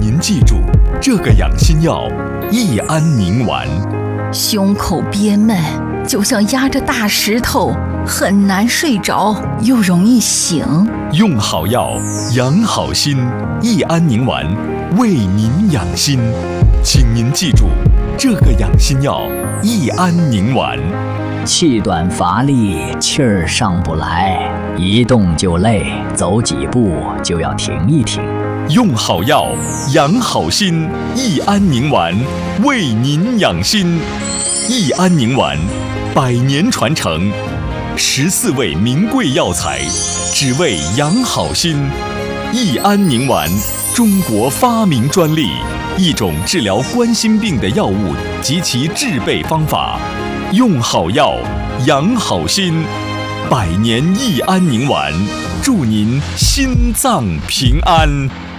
您记住这个养心药益安宁丸。 胸口憋闷，就像压着大石头，很难睡着，又容易醒。 用好药，养好心，益安宁丸为您养心。请您记住这个养心药益安宁丸。 气短乏力，气儿上不来，一动就累，走几步就要停一停。 用好药，养好心，益安宁丸为您养心。益安宁丸100年传承，14味名贵药材，只为养好心。益安宁丸，中国发明专利，一种治疗冠心病的药物及其制备方法。用好药，养好心，100年益安宁丸，祝您心脏平安。